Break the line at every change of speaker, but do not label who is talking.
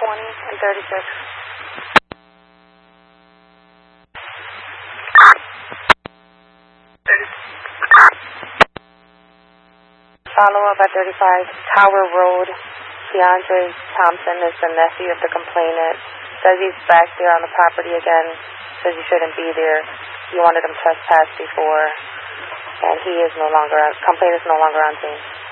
and 36. Follow up at 35 Tower Road. DeAndre Thompson is the nephew of the complainant. Says he's back there on the property again. Says he shouldn't be there. He wanted him trespassed before, and he is no longer. Complainant is no longer on scene.